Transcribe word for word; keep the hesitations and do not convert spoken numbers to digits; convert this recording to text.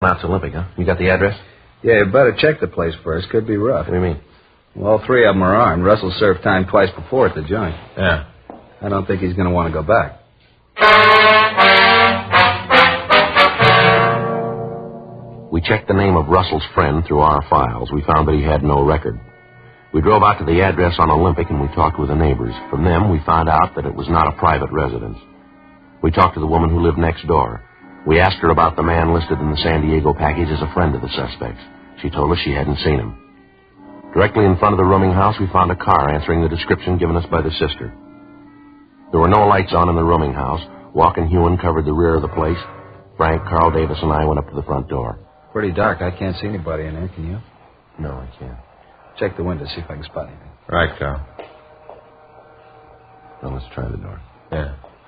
Mounts Olympic, huh? You got the address? Yeah, you better check the place first. Could be rough. What do you mean? Well, all three of them are armed. Russell served time twice before at the joint. Yeah. I don't think he's going to want to go back. We checked the name of Russell's friend through our files. We found that he had no record. We drove out to the address on Olympic, and we talked with the neighbors. From them, we found out that it was not a private residence. We talked to the woman who lived next door. We asked her about the man listed in the San Diego package as a friend of the suspects. She told us she hadn't seen him. Directly in front of the rooming house, we found a car answering the description given us by the sister. There were no lights on in the rooming house. Walk and Hewen covered the rear of the place. Frank, Carl Davis, and I went up to the front door. Pretty dark. I can't see anybody in there, can you? No, I can't. Check the window, see if I can spot anything. Right, Carl. Well, let's try the door. Yeah.